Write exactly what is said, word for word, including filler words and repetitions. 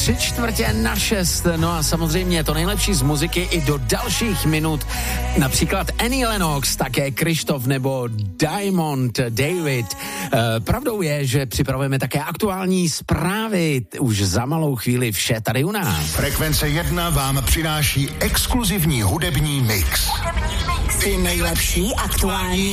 Tři čtvrtě na šest, no a samozřejmě to nejlepší z muziky i do dalších minut. Například Annie Lennox, také Krištof nebo Diamond David. E, pravdou je, že připravujeme také aktuální zprávy. Už za malou chvíli vše tady u nás. Frekvence jedna vám přináší exkluzivní hudební mix. Ty nejlepší aktuální